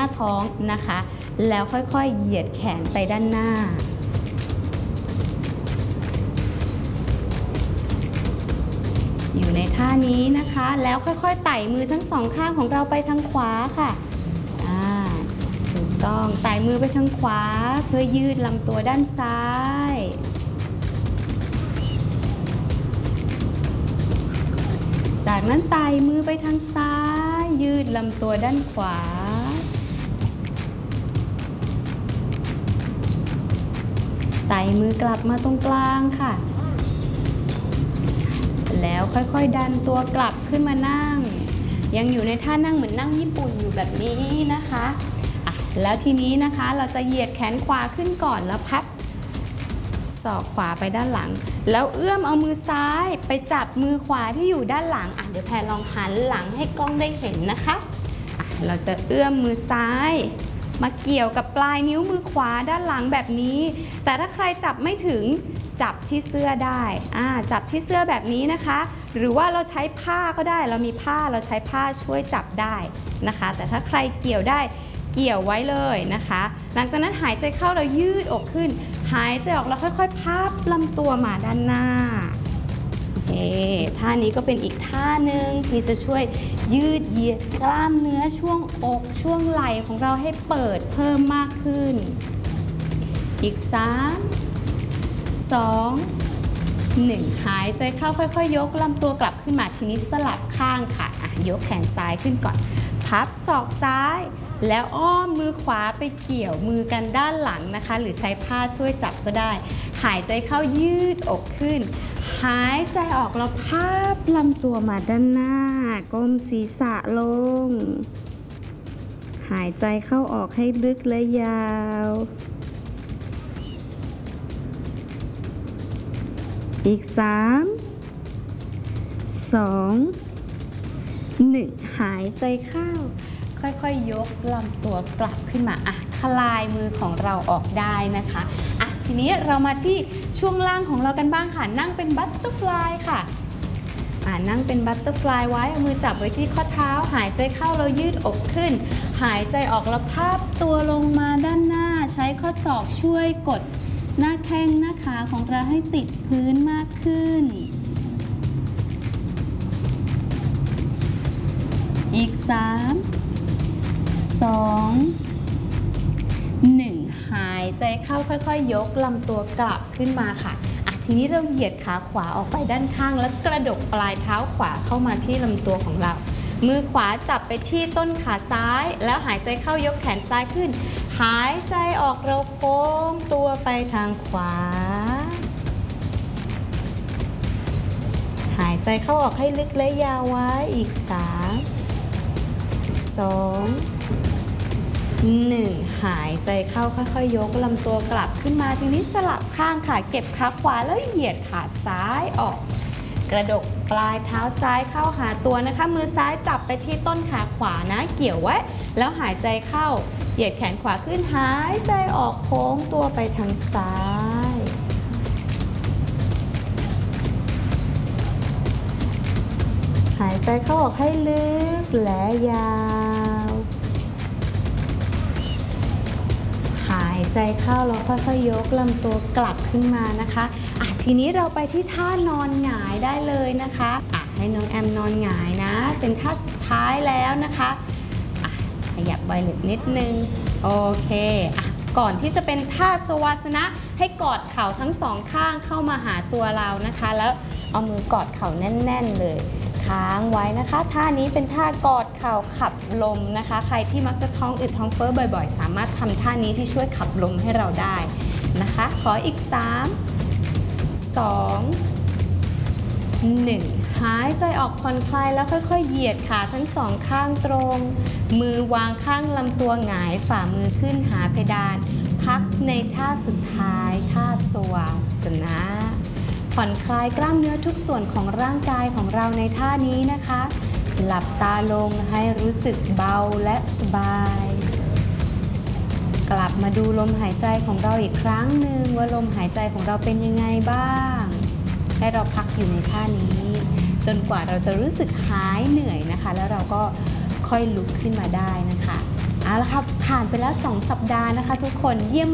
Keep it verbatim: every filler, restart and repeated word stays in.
าท้องนะคะแล้วค่อยๆเหยียดแขนไปด้านหน้าอยู่ในท่านี้นะคะแล้วค่อยๆไต่มือทั้งสองข้างของเราไปทางขวาค่ะอ่าถูกต้องไต่มือไปทางขวาเพื่อยืดลำตัวด้านซ้ายจากนั้นไต่มือไปทางซ้ายยืดลำตัวด้านขวาไต่มือกลับมาตรงกลางค่ะแล้วค่อยๆดันตัวกลับขึ้นมานั่งยังอยู่ในท่านั่งเหมือนนั่งญี่ปุ่นอยู่แบบนี้นะคะอ่ะแล้วทีนี้นะคะเราจะเหยียดแขนขวาขึ้นก่อนแล้วพับศอกขวาไปด้านหลังแล้วเอื้อมเอามือซ้ายไปจับมือขวาที่อยู่ด้านหลังอ่ะเดี๋ยวแพรลองหันหลังให้กล้องได้เห็นนะคะอ่ะเราจะเอื้อมมือซ้ายมาเกี่ยวกับปลายนิ้วมือขวาด้านหลังแบบนี้แต่ถ้าใครจับไม่ถึงจับที่เสื้อได้อ่าจับที่เสื้อแบบนี้นะคะหรือว่าเราใช้ผ้าก็ได้เรามีผ้าเราใช้ผ้าช่วยจับได้นะคะแต่ถ้าใครเกี่ยวได้เกี่ยวไว้เลยนะคะหลังจากนั้นหายใจเข้าเรายืดอกขึ้นหายใจออกแล้วค่อยๆพับลำตัวมาด้านหน้าโอเคท่านี้ก็เป็นอีกท่าหนึ่งที่จะช่วยยืดเหยียดกล้ามเนื้อช่วงอกช่วงไหล่ของเราให้เปิดเพิ่มมากขึ้นอีกสามสองหนึ่งหายใจเข้าค่อยๆยกลำตัวกลับขึ้นมาทีนี้สลับข้างค่ะอ่ะยกแขนซ้ายขึ้นก่อนพับศอกซ้ายแล้วอ้อมมือขวาไปเกี่ยวมือกันด้านหลังนะคะหรือใช้ผ้าช่วยจับก็ได้หายใจเข้ายืดอกขึ้นหายใจออกแล้วพับลำตัวมาด้านหน้าก้มศีรษะลงหายใจเข้าออกให้ลึกและยาวอีกสามสองหนึ่งหายใจเข้าค่อยๆยกลำตัวกลับขึ้นมาอ่ะคลายมือของเราออกได้นะคะอ่ะทีนี้เรามาที่ช่วงล่างของเรากันบ้างค่ะนั่งเป็นบัตเตอร์ฟลายค่ะอ่ะนั่งเป็นบัตเตอร์ฟลายไว้เอามือจับไว้ที่ข้อเท้าหายใจเข้าเรายืดอกขึ้นหายใจออกแล้วพับตัวลงมาด้านหน้าใช้ข้อศอกช่วยกดหน้าแข้งหน้าขาของเราให้ติดพื้นมากขึ้นอีกสามสองหนึ่งหายใจเข้าค่อยๆยกลำตัวกลับขึ้นมาค่ะอ่ะทีนี้เราเหยียดขาขวาออกไปด้านข้างแล้วกระดกปลายเท้าขวาเข้ามาที่ลำตัวของเรามือขวาจับไปที่ต้นขาซ้ายแล้วหายใจเข้ายกแขนซ้ายขึ้นหายใจออกเราโค้งตัวไปทางขวาหายใจเข้าออกให้ลึกและยาวไว้อีกสามสองหนึ่งหายใจเข้าค่อยๆยกลำตัวกลับขึ้นมาทีนี้สลับข้างค่ะเก็บขาขวาแล้วเหยียดขาซ้ายออกกระดกปลายเท้าซ้ายเข้าหาตัวนะคะมือซ้ายจับไปที่ต้นขาขวานะเกี่ยวไว้แล้วหายใจเข้าเหยียดแขนขวาขึ้นหายใจออกโค้งตัวไปทางซ้ายหายใจเข้าออกให้ลึกและยาวหายใจเข้าแล้วค่อยๆยกลำตัวกลับขึ้นมานะคะอ่ะทีนี้เราไปที่ท่านอนหงายได้เลยนะคะอ่ะให้น้องแอมนอนหงายนะเป็นท่าสุดท้ายแล้วนะคะอ่ะขยับไวหนึ่งนิดนึงโอเคอ่ะก่อนที่จะเป็นท่าสวาสนะให้กอดเข่าทั้งสองข้างเข้ามาหาตัวเรานะคะแล้วเอามือกอดเข่าแน่นๆเลยค้างไว้นะคะท่านี้เป็นท่ากอดเข่าขับลมนะคะใครที่มักจะท้องอืดท้องเฟ้อบ่อยๆสามารถทำท่านี้ที่ช่วยขับลมให้เราได้นะคะขออีกสามสองหนึ่งหายใจออกผ่อนคลายแล้วค่อยๆเหยียดขาทั้งสองข้างตรงมือวางข้างลำตัวหงายฝ่ามือขึ้นหาเพดานพักในท่าสุดท้ายท่าสวาสนะผ่อนคลายกล้ามเนื้อทุกส่วนของร่างกายของเราในท่านี้นะคะหลับตาลงให้รู้สึกเบาและสบายกลับมาดูลมหายใจของเราอีกครั้งหนึ่งว่าลมหายใจของเราเป็นยังไงบ้างให้เราพักอยู่ในท่านี้จนกว่าเราจะรู้สึกหายเหนื่อยนะคะแล้วเราก็ค่อยลุกขึ้นมาได้นะคะอ่าเอาละครับผ่านไปแล้วสองสัปดาห์นะคะทุกคนเยี่ยม